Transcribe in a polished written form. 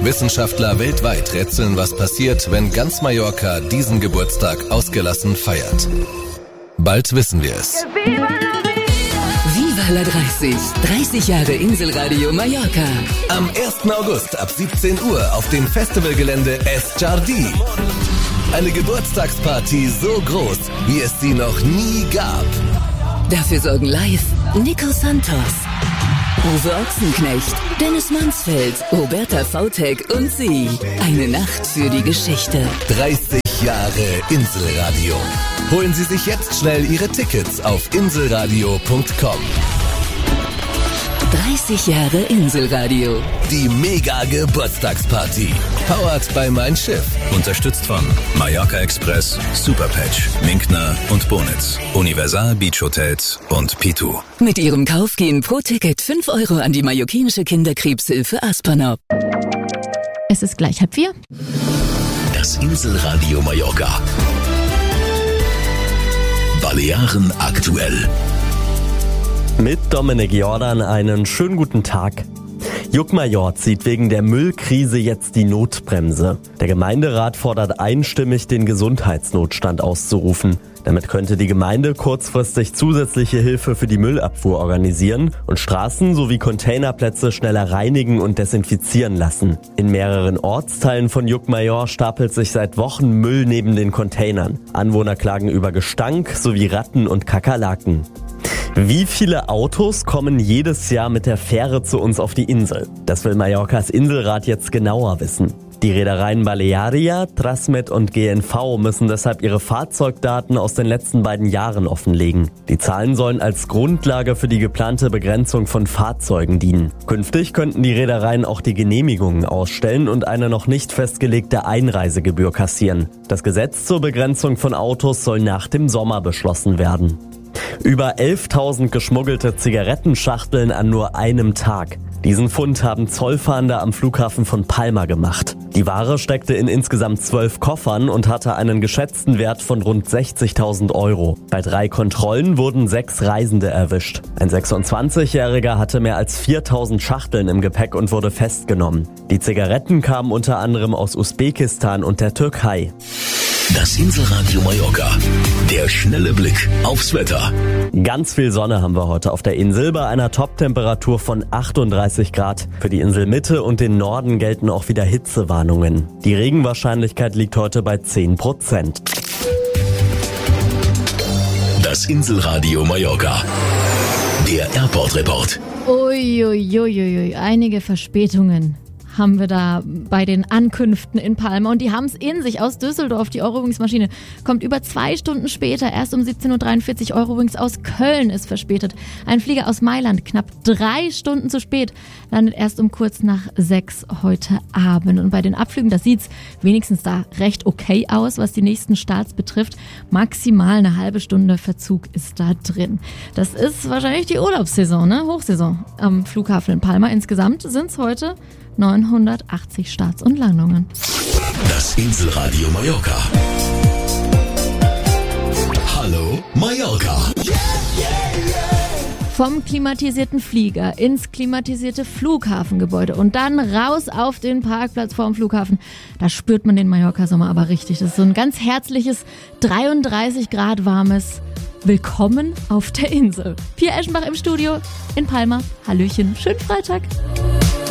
Wissenschaftler weltweit rätseln, was passiert, wenn ganz Mallorca diesen Geburtstag ausgelassen feiert. Bald wissen wir es. Viva la 30. 30 Jahre Inselradio Mallorca. Am 1. August ab 17 Uhr auf dem Festivalgelände Es Jardí. Eine Geburtstagsparty so groß, wie es sie noch nie gab. Dafür sorgen live Nico Santos, Uwe Ochsenknecht, Dennis Mansfeld, Roberta Vautek und sie. Eine Nacht für die Geschichte. 30 Jahre Inselradio. Holen Sie sich jetzt schnell Ihre Tickets auf inselradio.com. 30 Jahre Inselradio. Die Mega-Geburtstagsparty. Powered by Mein Schiff. Unterstützt von Mallorca Express, Superpatch, Minkner und Bonitz, Universal Beach Hotels und Pitu. Mit ihrem Kauf gehen pro Ticket 5 Euro an die mallorquinische Kinderkrebshilfe Aspernop. Es ist gleich 3:30. Das Inselradio Mallorca. Balearen aktuell. Mit Dominik Jordan einen schönen guten Tag. Juckmajor zieht wegen der Müllkrise jetzt die Notbremse. Der Gemeinderat fordert einstimmig, den Gesundheitsnotstand auszurufen. Damit könnte die Gemeinde kurzfristig zusätzliche Hilfe für die Müllabfuhr organisieren und Straßen sowie Containerplätze schneller reinigen und desinfizieren lassen. In mehreren Ortsteilen von Juckmajor stapelt sich seit Wochen Müll neben den Containern. Anwohner klagen über Gestank sowie Ratten und Kakerlaken. Wie viele Autos kommen jedes Jahr mit der Fähre zu uns auf die Insel? Das will Mallorcas Inselrat jetzt genauer wissen. Die Reedereien Balearia, Trasmet und GNV müssen deshalb ihre Fahrzeugdaten aus den letzten beiden Jahren offenlegen. Die Zahlen sollen als Grundlage für die geplante Begrenzung von Fahrzeugen dienen. Künftig könnten die Reedereien auch die Genehmigungen ausstellen und eine noch nicht festgelegte Einreisegebühr kassieren. Das Gesetz zur Begrenzung von Autos soll nach dem Sommer beschlossen werden. Über 11.000 geschmuggelte Zigarettenschachteln an nur einem Tag. Diesen Fund haben Zollfahnder am Flughafen von Palma gemacht. Die Ware steckte in insgesamt 12 Koffern und hatte einen geschätzten Wert von rund 60.000 Euro. Bei 3 Kontrollen wurden 6 Reisende erwischt. Ein 26-Jähriger hatte mehr als 4.000 Schachteln im Gepäck und wurde festgenommen. Die Zigaretten kamen unter anderem aus Usbekistan und der Türkei. Das Inselradio Mallorca. Der schnelle Blick aufs Wetter. Ganz viel Sonne haben wir heute auf der Insel bei einer Toptemperatur von 38 Grad. Für die Inselmitte und den Norden gelten auch wieder Hitzewarnungen. Die Regenwahrscheinlichkeit liegt heute bei 10%. Das Inselradio Mallorca. Der Airport Report. Uiuiuiui, einige Verspätungen haben wir da bei den Ankünften in Palma und die haben es in sich. Aus Düsseldorf, die Eurowings-Maschine kommt über 2 Stunden später, erst um 17.43 Uhr. Eurowings aus Köln ist verspätet. Ein Flieger aus Mailand, knapp 3 Stunden zu spät, landet erst um kurz nach 6 heute Abend. Und bei den Abflügen, das sieht's wenigstens da recht okay aus, was die nächsten Starts betrifft. Maximal eine halbe Stunde Verzug ist da drin. Das ist wahrscheinlich die Urlaubssaison, ne? Hochsaison am Flughafen in Palma. Insgesamt sind es heute 980 Starts und Landungen. Das Inselradio Mallorca. Hallo Mallorca. Vom klimatisierten Flieger ins klimatisierte Flughafengebäude und dann raus auf den Parkplatz vorm Flughafen. Da spürt man den Mallorca-Sommer aber richtig. Das ist so ein ganz herzliches, 33 Grad warmes Willkommen auf der Insel. Pia Eschenbach im Studio in Palma. Hallöchen, schönen Freitag.